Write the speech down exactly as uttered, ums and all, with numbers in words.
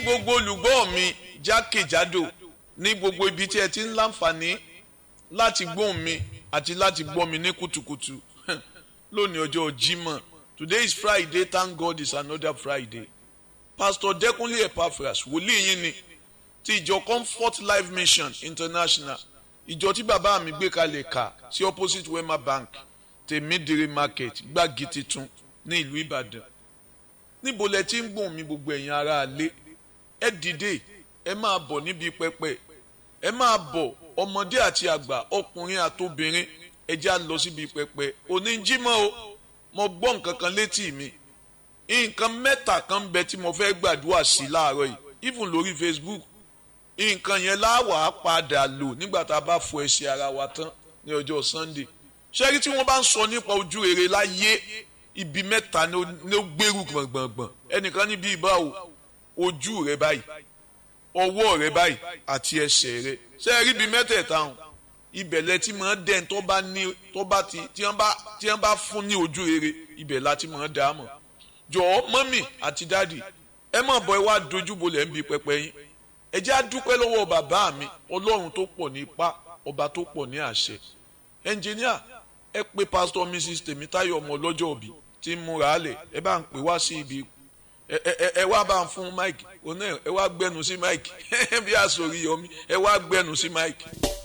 gbogbo olùgbọ́ mi jákèjádò ní gbogbo ibi tí ẹ ti ń láǹfààní láti gbóhùn mi àti láti gbọ́ mi ní kùtùkùtù lónìí ọjọ́ Jímọ̀. Today is Friday, thank God it's another Friday. Pastor Dẹ́kunlé Epaphras wòlíì yín ni ti ìjọ Comfort Life Mission International, ìjọ tí bàbá mi gbé kalẹ̀ kà sí opposite Wema Bank Tèmídìrí Market Gbági Titun ní ìlú Ìbàdàn. Níbo lẹ ti ń gbóhùn mi gbogbo ẹ̀yin ará ilé? Ẹ dìde, ẹ máa bọ̀ níbi pẹpẹ, ẹ máa bọ̀ ọmọdé àti àgbà, ọkùnrin àtobìnrin, ẹ já lọ síbi pẹpẹ. Òní Jímọ̀ o, mo gbọ́ nǹkan kan létí mi. Nǹkan mẹ́ta kan bẹ tí mo fẹ́ gbàdúrà sí láàárọ̀ yìí, even lórí Facebook. Nǹkan yẹn láwàá padà lò nígbà tá a bá fọ ẹsẹ̀ ara wa tán ní ọjọ́ Sunday. Ṣẹ́rí tí wọ́n bá ń sọ nípa ojú rere láyé, ibi mẹ́ta ni ó gbèrú gbọ̀ngbọ̀ngbọ̀n. Ẹnìkan níbi ìbáwò, ojú rẹ báyìí, ọwọ́ rẹ báyìí àti ẹsẹ̀ rẹ. Ṣẹ́rí ibi mẹ́tẹ̀ẹ̀ta hàn, ibẹ̀ lẹ ti máa dẹ́n tó bá ní tó bá ti tí wọ́n bá tí wọ́n bá fún ní ojú rere, ibẹ̀ la ti máa dá mọ̀. Jọ̀ọ́ mọ́mì àti dádì, ẹ má bọ̀ ẹ wá dojúbolẹ̀ ń bi pẹpẹ yín. Ẹ jẹ́ á dúpẹ́ lọ́wọ́ bàbá mi, Ọlọ́run tó pọ̀ ní ipá, ọba tó pọ̀ ní àṣẹ. Ẹnjìníà, ẹ pé Pastor Missus Tèmítáyọ̀ ọmọ ọlọ́jọ́ òbí tí ń múra lẹ̀, ẹ bá ń pè wá sí ibi, ẹ wá bá ń fún máìkì, ẹ wá gbẹnu sí máìkì bí àsòrí yọmí, ẹ wá gbẹnu sí máìkì.